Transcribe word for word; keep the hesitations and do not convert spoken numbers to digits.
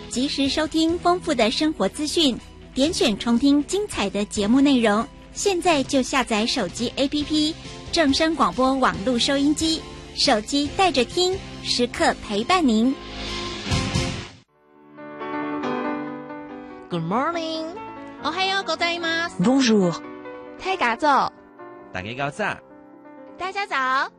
及时收听丰富的生活资讯，点选重听精彩的节目内容。现在就下载手机 A P P 正声广播网络收音机，手机带着听，时刻陪伴您。 Good morning， おはようございます。 Bonjour， 太嘎走， 大家早， 大家早。